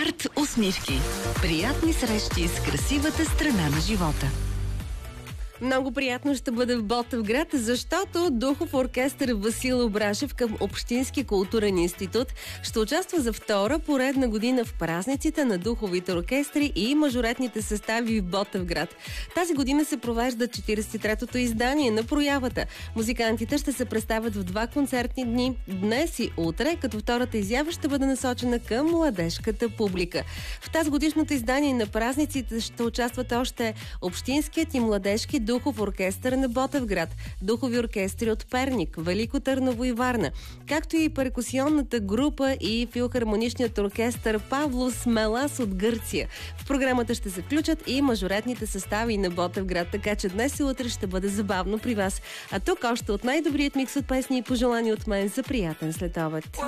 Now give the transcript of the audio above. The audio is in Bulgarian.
Арт усмивки. Приятни срещи с красивата страна на живота. Много приятно ще бъде в Ботевград, защото духов оркестър Васил Обрашев към Общински културен институт ще участва за втора поредна година в празниците на духовите оркестри и мажоретните състави в Ботевград. Тази година се провежда 43-то издание на проявата. Музикантите ще се представят в два концертни дни, днес и утре, като втората изява ще бъде насочена към младежката публика. В тази годишното издание на празниците ще участват още Общинският и младежки духов оркестър на Ботевград, духови оркестри от Перник, Велико Търново и Варна, както и перкусионната група и филхармоничният оркестър Павлос Мелас от Гърция. В програмата ще се включат и мажоретните състави на Ботевград, така че днес и утре ще бъде забавно при вас. А тук още от най-добрият микс от песни и пожелания от мен за приятен следобед.